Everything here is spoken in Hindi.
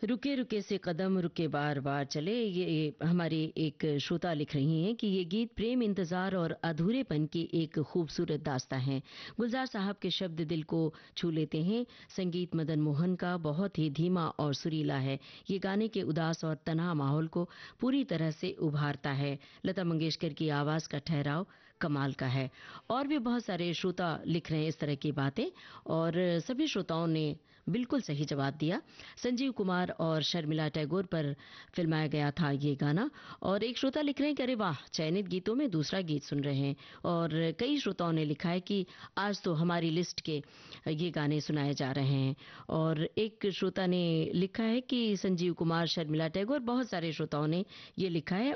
रुके रुके से कदम रुके बार बार चले, ये हमारी एक श्रोता लिख रही हैं कि ये गीत प्रेम, इंतजार और अधूरेपन की एक खूबसूरत दास्तां है। गुलजार साहब के शब्द दिल को छू लेते हैं। संगीत मदन मोहन का बहुत ही धीमा और सुरीला है। ये गाने के उदास और तन्हा माहौल को पूरी तरह से उभारता है। लता मंगेशकर की आवाज का ठहराव कमाल का है। और भी बहुत सारे श्रोता लिख रहे हैं इस तरह की बातें, और सभी श्रोताओं ने बिल्कुल सही जवाब दिया। संजीव कुमार और शर्मिला टैगोर पर फिल्माया गया था ये गाना। और एक श्रोता लिख रहे हैं कि अरे वाह, चयनित गीतों में दूसरा गीत सुन रहे हैं। और कई श्रोताओं ने लिखा है कि आज तो हमारी लिस्ट के ये गाने सुनाए जा रहे हैं। और एक श्रोता ने लिखा है कि संजीव कुमार, शर्मिला टैगोर, बहुत सारे श्रोताओं ने ये लिखा है।